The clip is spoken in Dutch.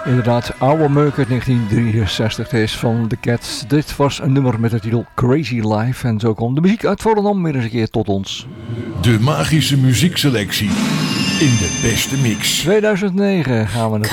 Inderdaad, oude meuk uit 1963 is van The Cats. Dit was een nummer met de titel Crazy Life. En zo kwam de muziek uit Volendam weer eens een keer tot ons. De magische muziekselectie in de beste mix. 2009 gaan we naartoe.